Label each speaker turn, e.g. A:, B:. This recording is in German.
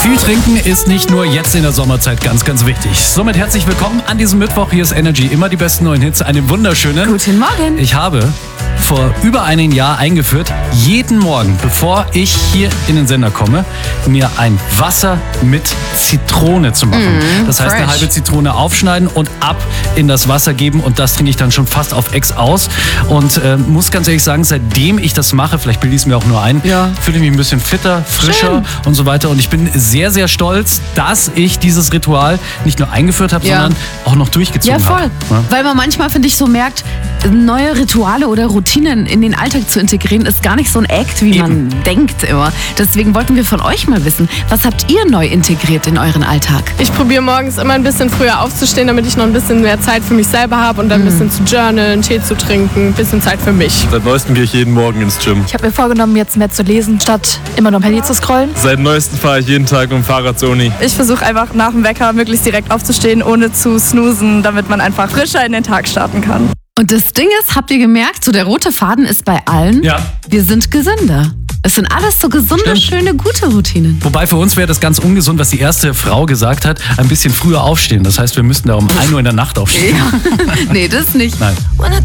A: Viel trinken ist nicht nur jetzt in der Sommerzeit ganz, ganz wichtig. Somit herzlich willkommen an diesem Mittwoch. Hier ist Energy, immer die besten neuen Hits. Einen wunderschönen
B: Guten Morgen.
A: Ich habe vor über einem Jahr eingeführt, jeden Morgen, bevor ich hier in den Sender komme, mir ein Wasser mit Zitrone zu machen. Das heißt, eine halbe Zitrone aufschneiden und ab in das Wasser geben, und das trinke ich dann schon fast auf Ex aus. Und muss ganz ehrlich sagen, seitdem ich das mache, vielleicht bilde ich es mir auch nur ein, fühle ich mich ein bisschen fitter, frischer und so weiter. Und ich bin sehr, sehr stolz, dass ich dieses Ritual nicht nur eingeführt habe, sondern auch noch durchgezogen habe.
B: Ja, voll. Weil man manchmal, finde ich, so merkt, neue Rituale oder Routinen in den Alltag zu integrieren, ist gar nicht so ein Act, wie man denkt immer. Deswegen wollten wir von euch mal wissen, was habt ihr neu integriert in euren Alltag?
C: Ich probiere morgens immer ein bisschen früher aufzustehen, damit ich noch ein bisschen mehr Zeit für mich selber habe und dann ein bisschen zu journalen, Tee zu trinken, ein bisschen Zeit für mich.
D: Seit neuestem gehe ich jeden Morgen ins Gym.
E: Ich habe mir vorgenommen, jetzt mehr zu lesen, statt immer nur am Handy zu scrollen.
D: Seit neuestem fahre ich jeden Tag mit dem Fahrrad zur Uni.
F: Ich versuche einfach nach dem Wecker möglichst direkt aufzustehen, ohne zu snoosen, damit man einfach frischer in den Tag starten kann.
B: Und das Ding ist, habt ihr gemerkt, so der rote Faden ist bei allen, wir sind gesünder. Es sind alles so gesunde, schöne, gute Routinen.
A: Wobei für uns wäre das ganz ungesund, was die erste Frau gesagt hat, ein bisschen früher aufstehen. Das heißt, wir müssten da um 1 Uhr in der Nacht aufstehen.
B: Nee, das nicht.
A: Nein.